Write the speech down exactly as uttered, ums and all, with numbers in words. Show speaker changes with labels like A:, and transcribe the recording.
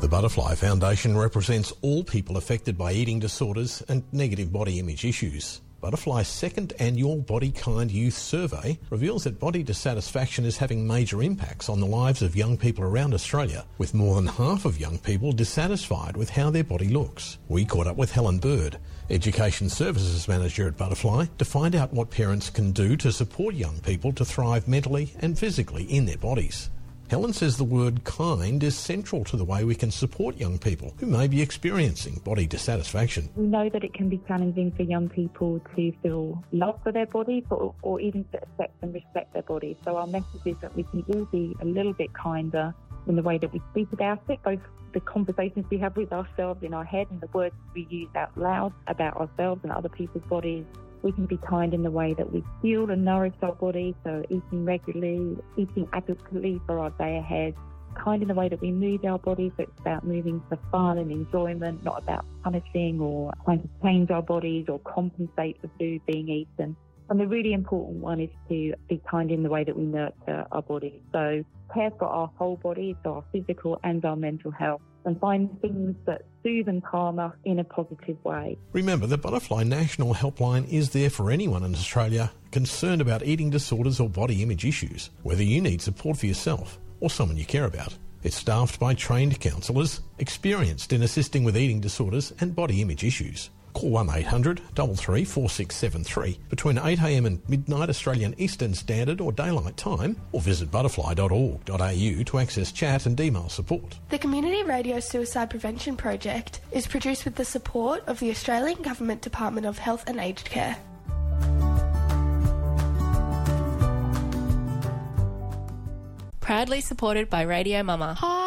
A: The Butterfly Foundation represents all people affected by eating disorders and negative body image issues. Butterfly's second annual Body Kind Youth Survey reveals that body dissatisfaction is having major impacts on the lives of young people around Australia, with more than half of young people dissatisfied with how their body looks. We caught up with Helen Bird, Education Services Manager at Butterfly, to find out what parents can do to support young people to thrive mentally and physically in their bodies. Helen says the word kind is central to the way we can support young people who may be experiencing body dissatisfaction.
B: We know that it can be challenging for young people to feel love for their bodies or, or even to accept and respect their bodies. So our message is that we can all be a little bit kinder in the way that we speak about it, both the conversations we have with ourselves in our head and the words we use out loud about ourselves and other people's bodies. We can be kind in the way that we fuel and nourish our body, so eating regularly, eating adequately for our day ahead. Kind in the way that we move our bodies, so it's about moving for fun and enjoyment, not about punishing or trying to change our bodies or compensate for food being eaten. And the really important one is to be kind in the way that we nurture our bodies. So care for our whole body, so our physical and our mental health, and find things that soothe and calm us in a positive way.
A: Remember, the Butterfly National Helpline is there for anyone in Australia concerned about eating disorders or body image issues, whether you need support for yourself or someone you care about. It's staffed by trained counsellors experienced in assisting with eating disorders and body image issues. Call one eight hundred, three three, four six seven three between eight a m and midnight Australian Eastern Standard or Daylight Time, or visit butterfly dot org dot a u to access chat and email support.
C: The Community Radio Suicide Prevention Project is produced with the support of the Australian Government Department of Health and Aged Care.
D: Proudly supported by Radio Mama.
C: Hi.